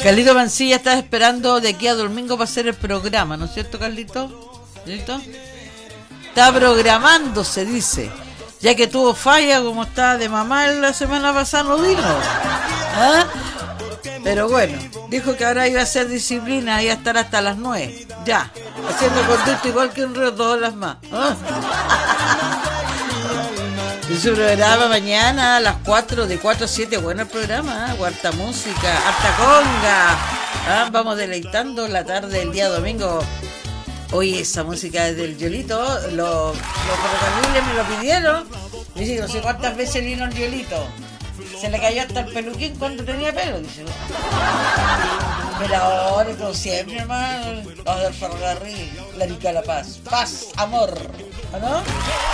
Carlito Mancilla está esperando de aquí a domingo para hacer el programa, ¿no es cierto, Carlito? ¿Listo? Está programándose, dice. Ya que tuvo falla como estaba de mamá la semana pasada, no vino. ¿Ah? Pero bueno, dijo que ahora iba a hacer disciplina, iba a estar hasta las 9. Ya, haciendo conducto igual que un río 2 horas más. ¿Ah? Y su programa mañana a las 4, de 4 a 7, bueno el programa, ¿eh? Harta música, harta conga. ¿Ah? Vamos deleitando la tarde del día domingo. Oye, esa música es del Yolito, los ferrocarriles me lo pidieron. Dice que no sé cuántas veces vino el Yolito. Se le cayó hasta el peluquín cuando tenía pelo, dice. Pero ahora, como siempre, hermano, los del ferrocarril, la rica la paz. Paz, amor, ¿no?